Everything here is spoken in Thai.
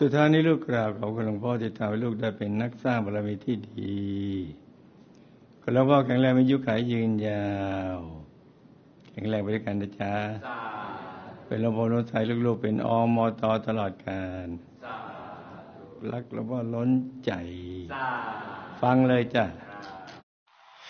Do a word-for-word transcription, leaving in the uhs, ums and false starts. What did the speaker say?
สุดท้ายนี้ลูกกราบขอบคุณหลวงพ่อที่ทำให้ลูกได้เป็นนักสร้างบารมีที่ดีขอหลวงพ่อแข็งแรงมีอายุขัยยืนยาวแข็งแรงไปด้วยกันนะจ๊ะเป็นหลวงพ่อล้นใจลูกๆเป็นอมตตลอดกาลรักหลวงพ่อล้นใจฟังเลยจ้ะ